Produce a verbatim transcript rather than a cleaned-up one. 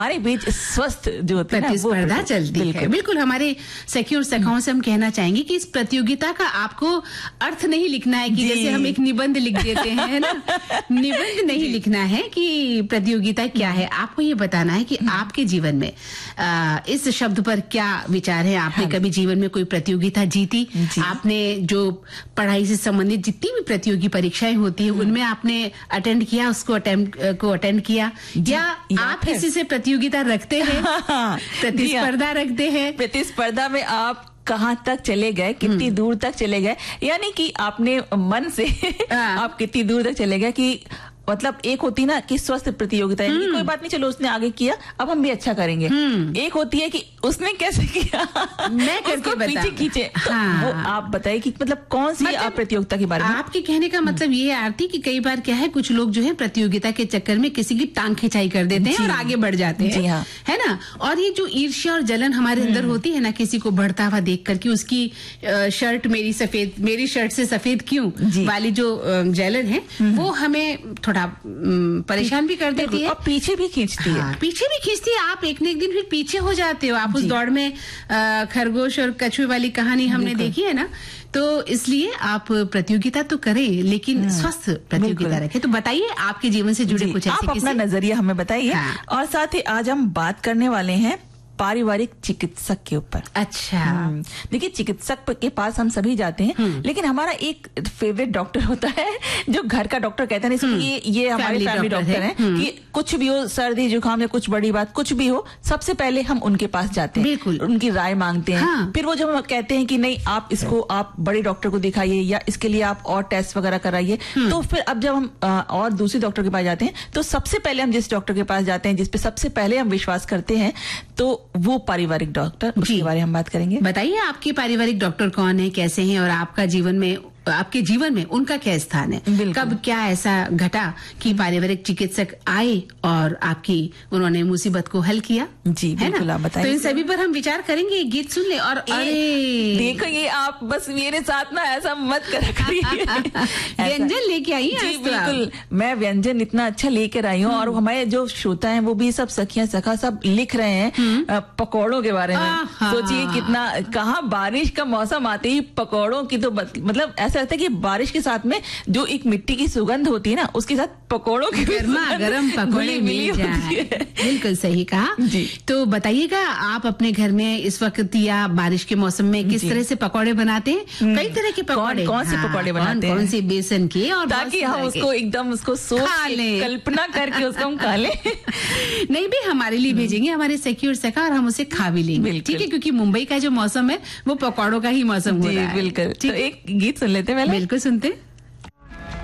हमारे बीच स्वस्थ जो होती है प्रतिस्पर्धा चलती है। बिल्कुल, हमारे सखी और सखाओं से हम कहना चाहेंगे कि इस प्रतियोगिता का आपको अर्थ नहीं लिखना है कि जैसे हम एक निबंध लिख देते हैं, है ना। निबंध नहीं लिखना है कि प्रतियोगिता क्या है, आपको ये बताना है कि आपके जीवन में आ, इस शब्द पर क्या विचार है। आपने हाँ। कभी जीवन में कोई प्रतियोगिता जीती? आपने जो पढ़ाई से संबंधित जितनी भी प्रतियोगी परीक्षाएं होती है उनमें आपने अटेंड किया, उसको अटेम्प्ट को अटेंड किया, या आप किसी से प्रतियोगिता रखते हैं, प्रतिस्पर्धा रखते हैं? प्रतिस्पर्धा में आप कहाँ तक चले गए, कितनी दूर तक चले गए, यानी कि आपने मन से आप कितनी दूर तक चले गए कि मतलब एक होती ना कि स्वस्थ प्रतियोगिता है कि कोई बात नहीं, चलो उसने आगे किया अब हम भी अच्छा करेंगे। एक होती है कि उसने कैसे किया मैं करके पीछे खींचे। हाँ। तो वो आप बताइए कि मतलब कौन सी मतलब, आप प्रतियोगिता के बारे में? आपके कहने का मतलब ये है आरती कि कई बार क्या है, कुछ लोग जो है प्रतियोगिता के चक्कर में किसी की टांग खिंचाई कर देते हैं और आगे बढ़ जाते हैं, हाँ। है ना। और ये जो ईर्ष्या और जलन हमारे अंदर होती है ना, किसी को बढ़ता हुआ देख करके उसकी शर्ट मेरी सफेद, मेरी शर्ट से सफेद क्यों वाली जो जलन है वो हमें थोड़ा परेशान भी कर देती है और पीछे भी खींचती है। हाँ, पीछे भी खींचती है। आप एक न एक दिन फिर पीछे हो जाते हो। आप उस दौड़ में खरगोश और कछुए वाली कहानी हमने देखी है ना। तो इसलिए आप प्रतियोगिता तो करें लेकिन स्वस्थ प्रतियोगिता रखें। तो बताइए आपके जीवन से जुड़े कुछ ऐसे आप अपना नजरिया हमें बताइए। हाँ। और साथ ही आज हम बात करने वाले हैं पारिवारिक चिकित्सक के ऊपर। अच्छा, देखिए चिकित्सक के पास हम सभी जाते हैं, लेकिन हमारा एक फेवरेट डॉक्टर होता है जो घर का डॉक्टर कहते हैं, इसलिए ये ये हमारे फैमिली डॉक्टर हैं कि कुछ भी हो, सर्दी जुकाम या कुछ बड़ी बात कुछ भी हो, सबसे पहले हम उनके पास जाते हैं, बिल्कुल उनकी राय मांगते हैं। हाँ। फिर वो जब कहते हैं कि नहीं आप इसको आप बड़े डॉक्टर को दिखाइए या इसके लिए आप और टेस्ट वगैरह कराइए, तो फिर अब जब हम और दूसरे डॉक्टर के पास जाते हैं तो सबसे पहले हम जिस डॉक्टर के पास जाते हैं, जिसपे सबसे पहले हम विश्वास करते हैं, तो वो पारिवारिक डॉक्टर, उसके बारे में हम बात करेंगे। बताइए आपके पारिवारिक डॉक्टर कौन है, कैसे हैं और आपका जीवन में आपके जीवन में उनका क्या स्थान है? कब क्या ऐसा घटा कि पारिवारिक चिकित्सक आए और आपकी उन्होंने मुसीबत को हल किया? जी बिल्कुल, आप बताइए। तो इन सभी पर हम विचार करेंगे, गीत सुन ले। और अरे देखो ये आप बस मेरे साथ ना ऐसा मत करा करिए। व्यंजन लेके आई हैं? जी बिल्कुल, मैं व्यंजन इतना अच्छा लेकर आई हूँ और हमारे जो श्रोता हैं वो भी सब सखियां सखा सब लिख रहे हैं पकौड़ों के बारे में। सोचिए कितना, कहाँ बारिश का मौसम आते ही पकौड़ों की तो मतलब ऐसा लगता है कि बारिश के साथ में जो एक मिट्टी की सुगंध होती है ना, उसके साथ पकौड़ों की गर्मा गर्म पकौड़े मिल जाए। बिल्कुल सही कहा जी। तो बताइएगा आप अपने घर में इस वक्त या बारिश के मौसम में किस तरह से पकौड़े बनाते हैं? कई तरह के पकौड़े, कौन से पकौड़े बनाते हैं? कौन से बेसन के, और ताकि हम उसको एकदम उसको सोच के कल्पना करके उसको हम खा लें। नहीं भी हमारे लिए भेजेंगे हमारे सखी और सखा, और हम उसे खा भी लेंगे, ठीक है, क्योंकि मुंबई का जो मौसम है वो पकौड़ों का ही मौसम हो रहा है। बिल्कुल, तो एक गीत सुन लेते हैं, बिल्कुल सुनते।